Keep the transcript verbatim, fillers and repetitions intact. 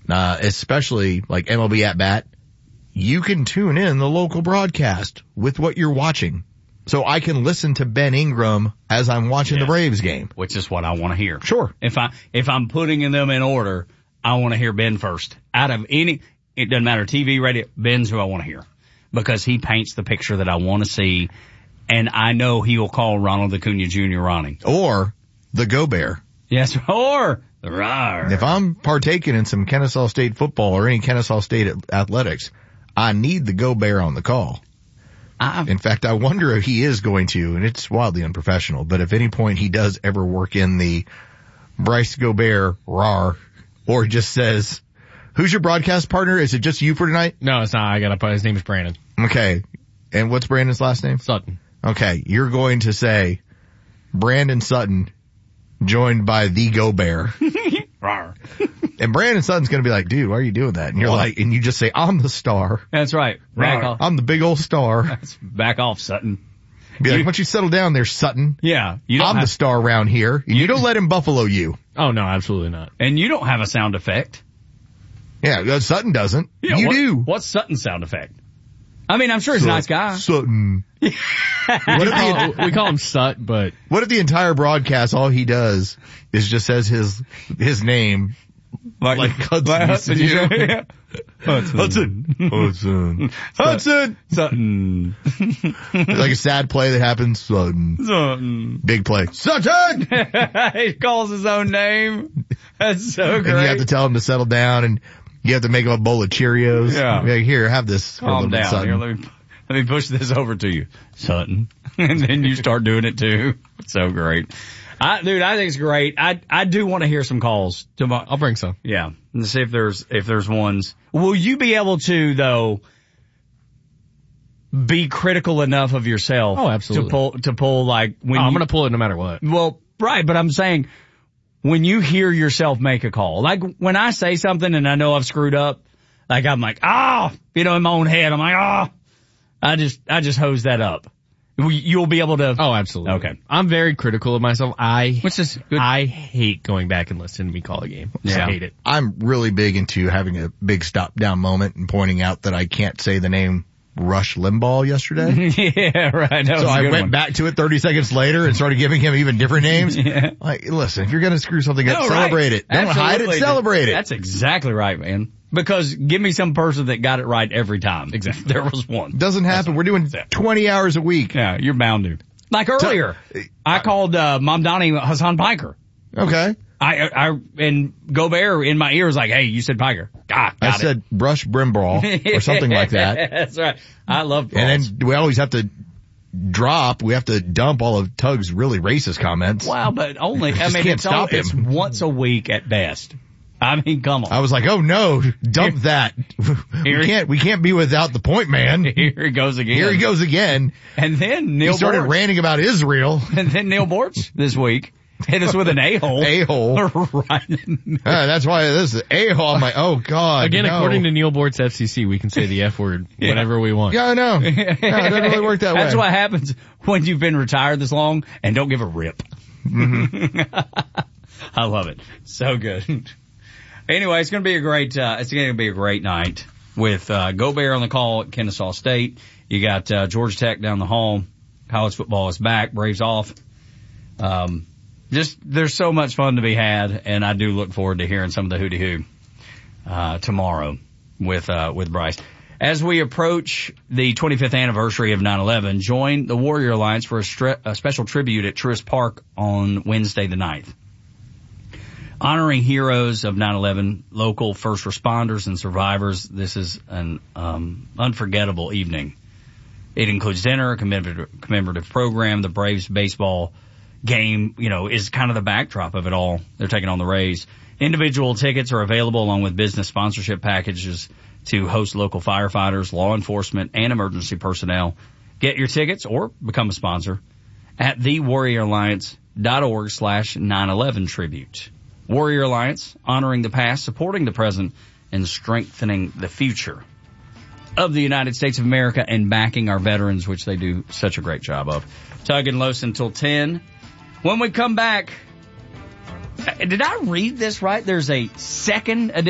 uh, especially like M L B At Bat, you can tune in the local broadcast with what you're watching. So I can listen to Ben Ingram as I'm watching yes. the Braves game. Which is what I want to hear. Sure. If I, if I'm putting them in order, I want to hear Ben first. Out of any, it doesn't matter, T V, radio, Ben's who I want to hear. Because he paints the picture that I want to see, and I know he will call Ronald Acuna Junior Ronnie. Or the Go Bear. Yes, or the Rawr. If I'm partaking in some Kennesaw State football or any Kennesaw State athletics, I need the Go Bear on the call. I've, in fact, I wonder if he is going to, and it's wildly unprofessional, but if any point he does ever work in the Bryce Gobert rawr, or just says, who's your broadcast partner? Is it just you for tonight? No, it's not. I gotta put, his name is Brandon. Okay. And what's Brandon's last name? Sutton. Okay. You're going to say Brandon Sutton joined by the Go Bear. Rawr. And Brandon Sutton's going to be like, dude, why are you doing that? And you're what? like, and you just say, I'm the star. That's right. Back off. I'm the big old star. That's back off, Sutton. Be like, why don't you settle down there, Sutton? Yeah. You don't I'm have, the star around here. You, you don't let him buffalo you. Oh, no, absolutely not. And you don't have a sound effect. Yeah, Sutton doesn't. Yeah, you what, do. What's Sutton's sound effect? I mean, I'm sure he's Sut- a nice guy. Sutton. what if the, we call him Sut, but what if the entire broadcast, all he does is just says his his name like, like Hudson, like Hudson used to do. Yeah. Hudson. Hudson. Hudson. Hudson. Sutton. Like a sad play that happens. Sutton. Sutton. Big play. Sutton! He calls his own name. That's so great. And you have to tell him to settle down, and you have to make him a bowl of Cheerios. Yeah. Like, here, have this. Calm down. Bit, Here, let me, let me push this over to you, Sutton. And then you start doing it too. It's so great. I, dude, I think it's great. I, I do want to hear some calls tomorrow. I'll bring some. Yeah. And see if there's, if there's ones. Will you be able to, though, be critical enough of yourself? Oh, absolutely. To pull, to pull like when oh, you, I'm going to pull it no matter what. Well, right. But I'm saying when you hear yourself make a call, like when I say something and I know I've screwed up, like I'm like, ah, oh, you know, in my own head, I'm like, ah, oh. I just, I just hose that up. You'll be able to. Oh, absolutely. Okay. I'm very critical of myself. I, Which is good. I hate going back and listening to me call a game. Yeah. I hate it. I'm really big into having a big stop down moment and pointing out that I can't say the name Rush Limbaugh yesterday. Yeah, right. That so I went one. back to it thirty seconds later and started giving him even different names. Yeah. Like, listen, if you're going to screw something up, no, celebrate right. it. Don't Absolutely. hide it, celebrate it. That's exactly right, man. Because give me some person that got it right every time. Exactly. There was one. Doesn't happen. We're doing twenty hours a week. Yeah, you're bound to. Like earlier, T- I called, uh, Mom Donnie Hassan Piker. Okay. I, I, and Gobert in my ear was like, hey, you said Piker. Ah, got I it. said Brush Brimbrawl or something like that. That's right. I love brawls. And then we always have to drop, we have to dump all of Tug's really racist comments. Wow, but only, I Just mean, can't it's, stop all, it's him. once a week at best. I mean, come on. I was like, oh no, dump that. Here- we can't, we can't be without the point man. Here he goes again. Here he goes again. And then Neil He started Bortz. ranting about Israel. And then Neil Bortz this week hit us with an a-hole. A-hole. Right in the Uh, that's why this is a-hole. I'm like, oh God. Again, no. according to Neil Bort's F C C, we can say the F word Yeah. whenever we want. Yeah, I know. Yeah, it doesn't really work that That's way. what happens when you've been retired this long and don't give a rip. Mm-hmm. I love it. So good. Anyway, it's going to be a great, uh, it's going to be a great night with, uh, Gobert on the call at Kennesaw State. You got, uh, Georgia Tech down the hall. College football is back. Braves off. Um, just, there's so much fun to be had, and I do look forward to hearing some of the hooty hoo, uh, tomorrow with, uh, with Bryce. As we approach the twenty-fifth anniversary of nine eleven, join the Warrior Alliance for a, stre- a special tribute at Truist Park on Wednesday the ninth. Honoring heroes of nine eleven, local first responders and survivors, this is an um, unforgettable evening. It includes dinner, a commemorative, commemorative program. The Braves baseball game, you know, is kind of the backdrop of it all. They're taking on the Rays. Individual tickets are available along with business sponsorship packages to host local firefighters, law enforcement, and emergency personnel. Get your tickets or become a sponsor at thewarrioralliance.org slash 911 tribute. Warrior Alliance, honoring the past, supporting the present, and strengthening the future of the United States of America and backing our veterans, which they do such a great job of. Tug and Los until ten. When we come back, did I read this right? There's a second edition